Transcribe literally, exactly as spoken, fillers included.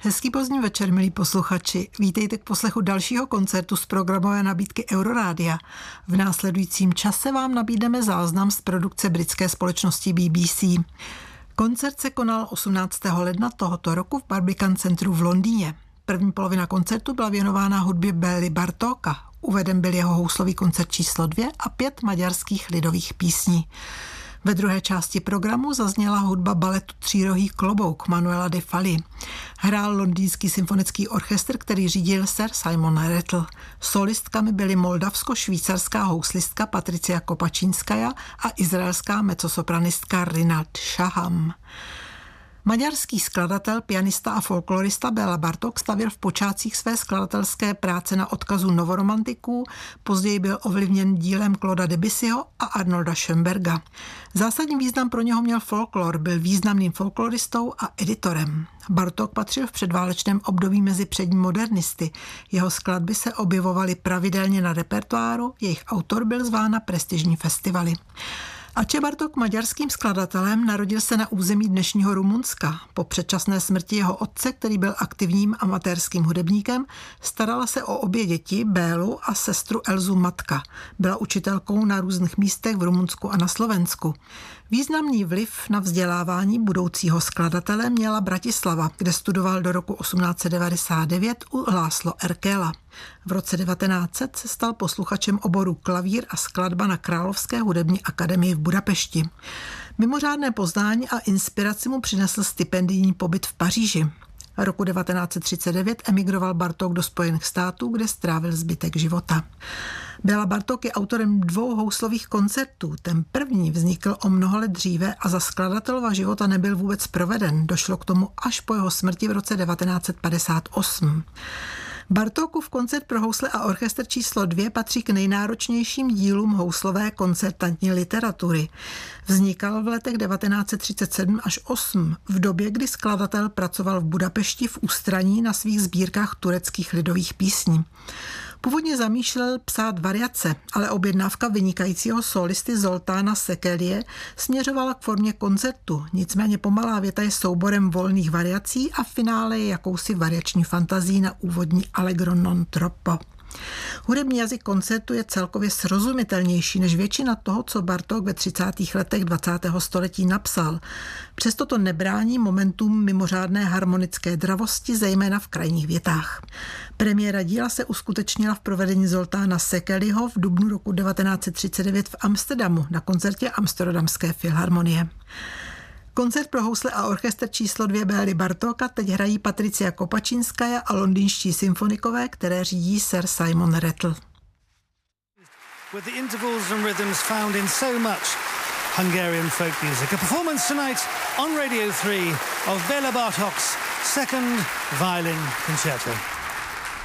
Hezký pozdní večer, milí posluchači. Vítejte k poslechu dalšího koncertu z programové nabídky Eurorádia. V následujícím čase vám nabídneme záznam z produkce britské společnosti B B C. Koncert se konal osmnáctého ledna tohoto roku v Barbican centru v Londýně. První polovina koncertu byla věnována hudbě Bély Bartóka. Uveden byl jeho houslový koncert číslo dvě a pět maďarských lidových písní. Ve druhé části programu zazněla hudba baletu Třírohý klobouk Manuela de Falla. Hrál londýnský symfonický orchestr, který řídil Sir Simon Rattle. Solistkami byly moldavsko-švýcarská houslistka Patricia Kopačínskaja a izraelská mezzosopranistka Rinat Shaham. Maďarský skladatel, pianista a folklorista Béla Bartók stavěl v počátcích své skladatelské práce na odkazu novoromantiků, později byl ovlivněn dílem Clauda Debussyho a Arnolda Schönberga. Zásadní význam pro něho měl folklor, byl významným folkloristou a editorem. Bartók patřil v předválečném období mezi přední modernisty. Jeho skladby se objevovaly pravidelně na repertoáru, jejich autor byl zván na prestižní festivaly. Ač je Bartók maďarským skladatelem, narodil se na území dnešního Rumunska. Po předčasné smrti jeho otce, který byl aktivním amatérským hudebníkem, starala se o obě děti, Bélu a sestru Elzu matka. Byla učitelkou na různých místech v Rumunsku a na Slovensku. Významný vliv na vzdělávání budoucího skladatele měla Bratislava, kde studoval do roku osmnáct set devadesát devět u László Erkela. V roce devatenáct set se stal posluchačem oboru klavír a skladba na Královské hudební akademii v Budapešti. Mimořádné poznání a inspiraci mu přinesl stipendijní pobyt v Paříži. Roku devatenáct set třicet devět emigroval Bartók do Spojených států, kde strávil zbytek života. Béla Bartók je autorem dvou houslových koncertů. Ten první vznikl o mnoho let dříve a za skladatelova života nebyl vůbec proveden. Došlo k tomu až po jeho smrti v roce devatenáct set padesát osm. Bartókův koncert pro housle a orchestr číslo dvě patří k nejnáročnějším dílům houslové koncertantní literatury. Vznikal v letech devatenáct set třicet sedm až osm, v době, kdy skladatel pracoval v Budapešti v ústraní na svých sbírkách tureckých lidových písní. Původně zamýšlel psát variace, ale objednávka vynikajícího solisty Zoltána Sekelie směřovala k formě koncertu, nicméně pomalá věta je souborem volných variací a v finále je jakousi variační fantazí na úvodní allegro non troppo. Hudební jazyk koncertu je celkově srozumitelnější než většina toho, co Bartók ve třicátých letech dvacátého století napsal. Přesto to nebrání momentům mimořádné harmonické dravosti, zejména v krajních větách. Premiéra díla se uskutečnila v provedení Zoltána Sekeliho v dubnu roku devatenáct set třicet devět v Amsterdamu na koncertě Amsterdamské filharmonie. Koncert pro housle a orchestr číslo dvě Bély Bartóka teď hrají Patricia Kopačínskaja a londýnští symfonikové, které řídí Sir Simon Rattle. With the intervals and rhythms found in so much Hungarian folk music, a performance tonight on Radio three of Béla Bartók's second violin concerto.